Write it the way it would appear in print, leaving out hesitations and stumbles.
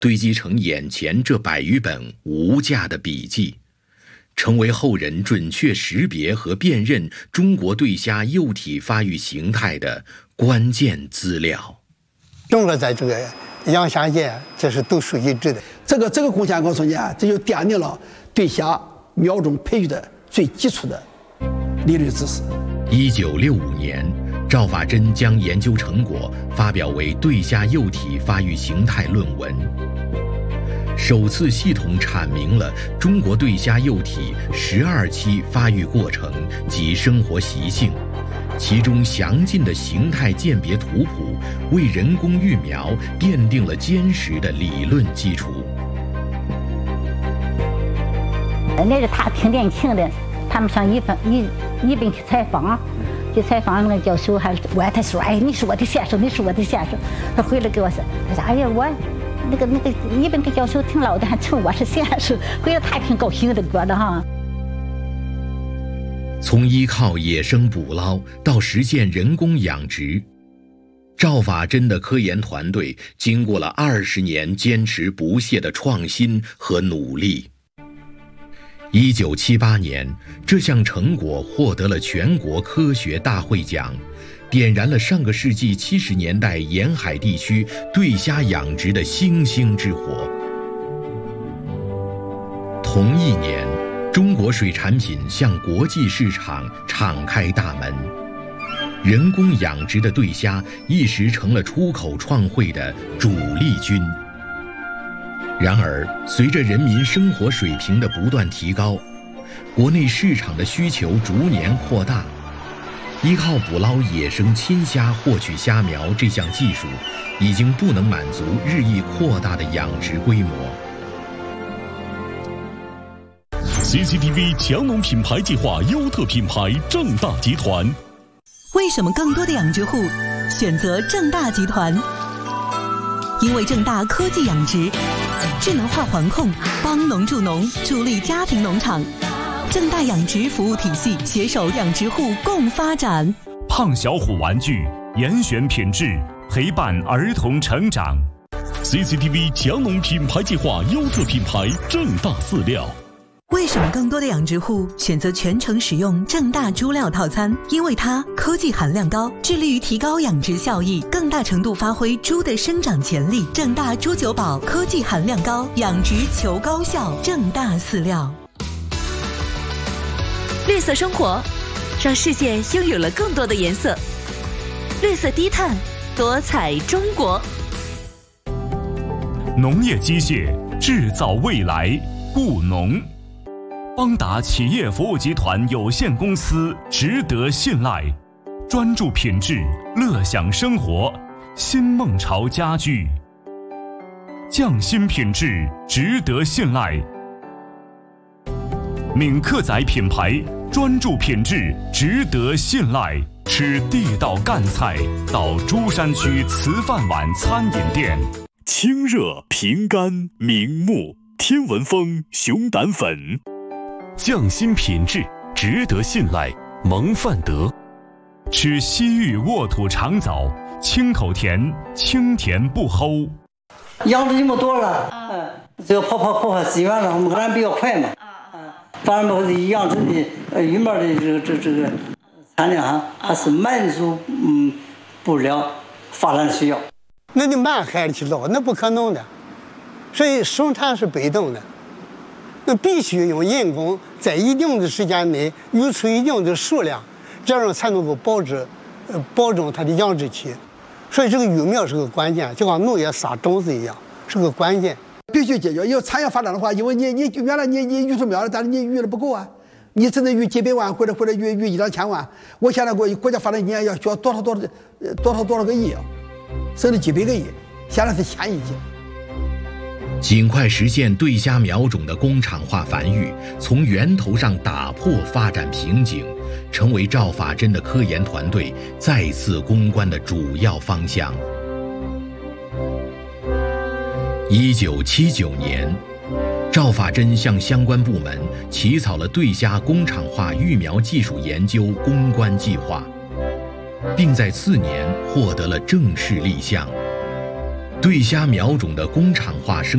堆积成眼前这100余本无价的笔记，成为后人准确识别和辨认中国对虾幼体发育形态的关键资料。 中国在这个养虾界，这是独树一帜的。 这个贡献，告诉你啊，这就奠定了对虾苗种培育的最基础的理论知识。 1965年，赵法珍将研究成果发表为《对虾幼体发育形态论文》，首次系统阐明了中国对虾幼体12期发育过程及生活习性，其中详尽的形态鉴别图谱为人工育苗奠定了坚实的理论基础。 那个他挺年轻的，他们上一本去采访，那个教授还问他说：“哎，你是我的先生，你是我的先生。”他回来给我说：“他说哎呀，我那个一本个教授挺老的，还称我是先生。”回来他挺高兴的，觉得哈。 从依靠野生捕捞到实现人工养殖，赵法珍的科研团队经过了20年坚持不懈的创新和努力。1978年，这项成果获得了全国科学大会奖，点燃了上个世纪70年代沿海地区对虾养殖的星星之火。同一年，中国水产品向国际市场敞开大门，人工养殖的对虾一时成了出口创汇的主力军。然而，随着人民生活水平的不断提高，国内市场的需求逐年扩大，依靠捕捞野生亲虾获取虾苗这项技术，已经不能满足日益扩大的养殖规模。 CCTV 强农品牌计划优特品牌正大集团。 为什么更多的养殖户选择正大集团？因为正大科技养殖，智能化环控，帮农助农，助力家庭农场。正大养殖服务体系携手养殖户共发展。 胖小虎玩具，严选品质，陪伴儿童成长。CCTV 强农品牌计划优特品牌正大饲料。 为什么更多的养殖户选择全程使用正大猪料套餐？因为它科技含量高，致力于提高养殖效益，更大程度发挥猪的生长潜力。正大猪九宝科技含量高，养殖求高效。正大饲料。 绿色生活，让世界拥有了更多的颜色。绿色低碳，多彩中国。 农业机械制造未来，务农。邦达企业服务集团有限公司值得信赖，专注品质，乐享生活。新梦潮家居，匠心品质，值得信赖。闽客仔品牌，专注品质，值得信赖。吃地道赣菜，到珠山区瓷饭碗餐饮店。 清热平肝明目，天文风熊胆粉，匠心品质，值得信赖。蒙范德。 吃西域沃土长枣，清口甜，清甜不齁。 养的这么多了，只要跑资源了，我们还比较快嘛。反正我的养殖的鱼苗的这个产量还是满足不了发展需要。 那你慢海里去捞，那不可能的。所以生产是被动的，那必须用人工在一定的时间内育出一定的数量，这样才能够保证它的养殖期。所以这个育苗是个关键，就像农业撒种子一样，是个关键。 必须解决。要产业发展的话，因为你原来你育出苗了，但是你育的不够啊，你只能育几百万或者育1-2千万。我现在国家发展一年要需要多少个亿啊，甚至几百个亿，现在是1000亿斤。 尽快实现对虾苗种的工厂化繁育，从源头上打破发展瓶颈，成为赵法珍的科研团队再次攻关的主要方向。1979年，赵法珍向相关部门起草了对虾工厂化育苗技术研究攻关计划，并在次年获得了正式立项。对虾苗种的工厂化生